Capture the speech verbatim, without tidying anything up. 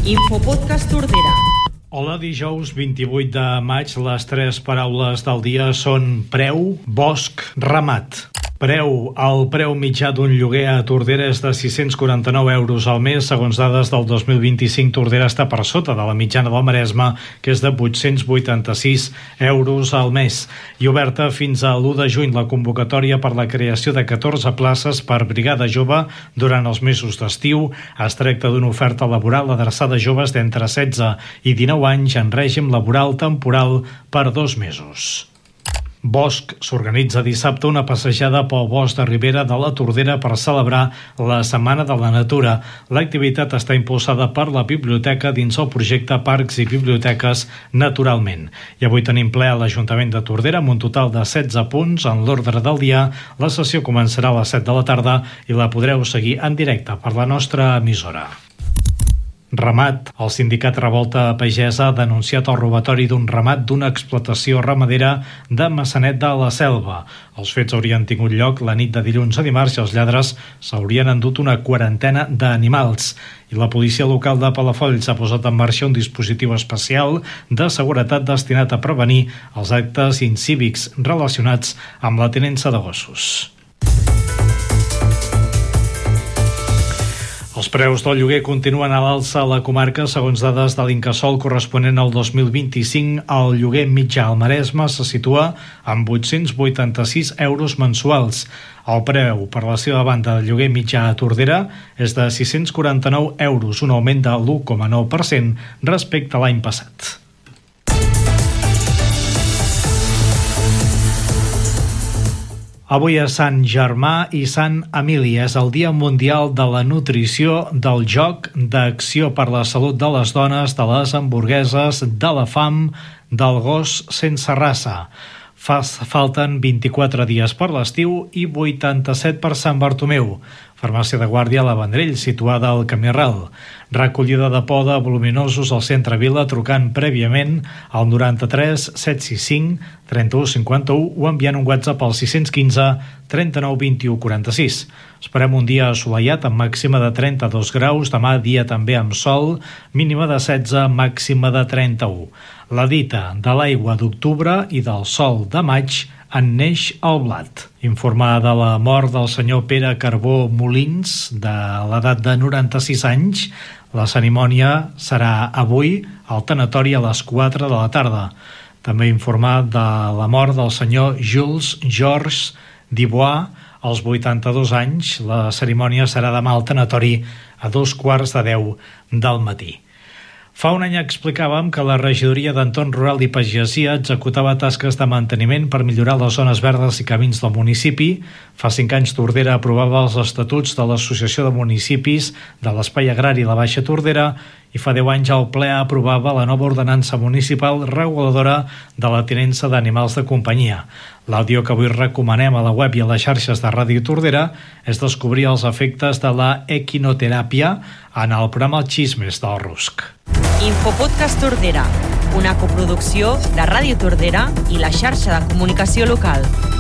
Infopodcast Tordera. Hola, dijous vint-i-vuit de maig. Les tres paraules del dia són preu, bosc, ramat. Preu. El preu mitjà d'un lloguer a Tordera és de sis-cents quaranta-nou euros al mes. Segons dades del dos mil vint-i-cinc, Tordera està per sota de la mitjana del Maresme, que és de vuit-cents vuitanta-sis euros al mes. I oberta fins a l'u de juny la convocatòria per la creació de catorze places per brigada jove durant els mesos d'estiu. Es tracta d'una oferta laboral adreçada a joves d'entre setze i dinou anys en règim laboral temporal per dos mesos. Bosc. S'organitza dissabte una passejada pel bosc de Ribera de la Tordera per celebrar la Setmana de la Natura. L'activitat està impulsada per la biblioteca dins el projecte Parcs i Biblioteques Naturalment. I avui tenim ple a l'Ajuntament de Tordera amb un total de setze punts en l'ordre del dia. La sessió començarà a les set de la tarda i la podreu seguir en directe per la nostra emissora. Ramat. El sindicat Revolta Pagesa ha denunciat el robatori d'un ramat d'una explotació ramadera de Massanet de la Selva. Els fets haurien tingut lloc la nit de dilluns a dimarts i els lladres s'haurien endut una quarantena d'animals. I la policia local de Palafolls ha posat en marxa un dispositiu especial de seguretat destinat a prevenir els actes incívics relacionats amb la tinença de gossos. Els preus del lloguer continuen a l'alça a la comarca. Segons dades de l'Incasòl corresponent al dos mil vint-i-cinc, el lloguer mitjà al Maresme se situa en vuit-cents vuitanta-sis euros mensuals. El preu per la seva banda de lloguer mitjà a Tordera és de sis-cents quaranta-nou euros, un augment de l'u coma nou per cent respecte a l'any passat. Avui és Sant Germà i Sant Emili. És el Dia Mundial de la Nutrició, del Joc, d'Acció per la Salut de les Dones, de les hamburgueses, de la fam, del gos sense raça. Falten vint-i-quatre dies per l'estiu i vuitanta-set per Sant Bartomeu. Farmàcia de Guàrdia a la Vendrell, situada al Camí Ral. Recollida de poda a voluminosos al centre Vila, trucant prèviament al noranta-tres set sis cinc trenta-u cinquanta-u o enviant un WhatsApp al sis quinze trenta-nou vint-i-u quaranta-sis. Esperem un dia assolellat amb màxima de trenta-dos graus, demà dia també amb sol, mínima de setze, màxima de trenta-u. La dita de l'aigua d'octubre i del sol de maig en neix el blat. Informar de la mort del senyor Pere Carbó Molins, de l'edat de noranta-sis anys. La cerimònia serà avui al tanatori a les quatre de la tarda. També informar de la mort del senyor Jules Georges Dubois, als vuitanta-dos anys. La cerimònia serà demà al tanatori a dos quarts de deu del matí. Fa un any explicàvem que la regidoria d'Entorn Rural i Pagesia executava tasques de manteniment per millorar les zones verdes i camins del municipi. Fa cinc anys Tordera aprovava els estatuts de l'Associació de Municipis de l'Espai Agrari La Baixa Tordera i fa deu anys el ple aprovava la nova ordenança municipal reguladora de la tinença d'animals de companyia. L'àudio que avui recomanem a la web i a les xarxes de Ràdio Tordera és descobrir els efectes de la equinoteràpia en el programa Xismes del Rusc. Infopodcast Tordera, una coproducció de Ràdio Tordera i la xarxa de comunicació local.